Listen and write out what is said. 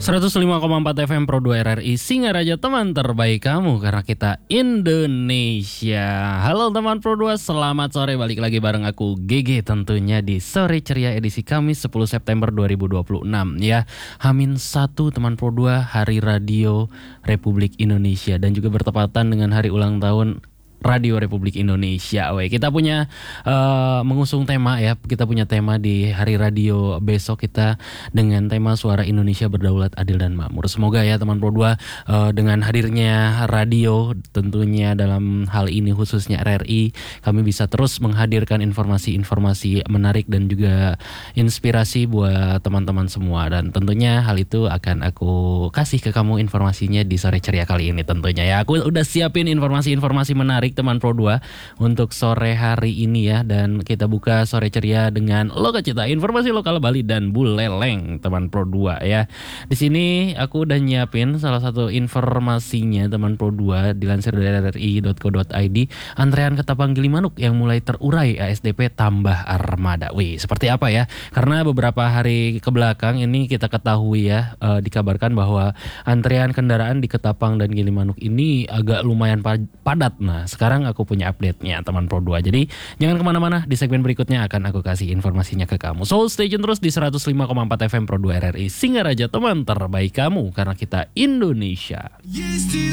105,4 FM Pro 2 RRI Singaraja, teman terbaik kamu karena kita Indonesia. Halo teman Pro 2, selamat sore, balik lagi bareng aku GG tentunya di Sore Ceria edisi Kamis 10 September 2026 ya. Hamin 1 teman Pro 2, Hari Radio Republik Indonesia, dan juga bertepatan dengan hari ulang tahun Radio Republik Indonesia. Kita punya mengusung tema ya. Kita punya tema di Hari Radio besok kita dengan tema Suara Indonesia Berdaulat, Adil dan Makmur. Semoga ya teman Pro 2 dengan hadirnya radio tentunya dalam hal ini khususnya RRI, kami bisa terus menghadirkan informasi-informasi menarik dan juga inspirasi buat teman-teman semua. Dan tentunya hal itu akan aku kasih ke kamu informasinya di Sore Ceria kali ini tentunya ya. Aku udah siapin informasi-informasi menarik teman Pro 2 untuk sore hari ini ya, dan kita buka Sore Ceria dengan Lokacita, informasi lokal Bali dan Buleleng teman Pro 2 ya. Di sini aku udah nyiapin salah satu informasinya teman Pro 2 dilansir dari rri.co.id. Antrean Ketapang Gilimanuk yang mulai terurai, ASDP tambah armada. Seperti apa ya? Karena beberapa hari ke belakang ini kita ketahui ya, dikabarkan bahwa antrean kendaraan di Ketapang dan Gilimanuk ini agak lumayan padat. Nah, sekarang aku punya update-nya teman Pro 2. Jadi jangan kemana-mana, di segmen berikutnya akan aku kasih informasinya ke kamu. So stay tune terus di 105,4 FM Pro 2 RRI Singaraja, teman terbaik kamu karena kita Indonesia.